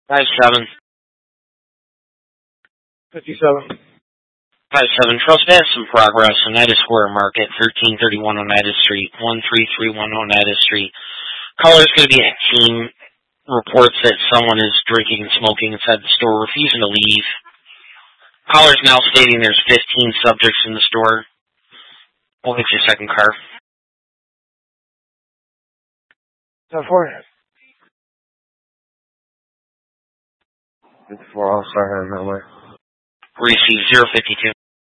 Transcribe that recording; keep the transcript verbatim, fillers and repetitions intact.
Five seven. Fifty-seven. Five seven. Trust has some progress. Oneida Square Market, thirteen thirty-one Oneida Street, one three three one Oneida Street. Caller's going to be a team. Reports that someone is drinking and smoking inside the store, refusing to leave. Caller's now stating there's fifteen subjects in the store. We'll get your second car. ten four. Before I'll start heading that way. Receive zero fifty-two.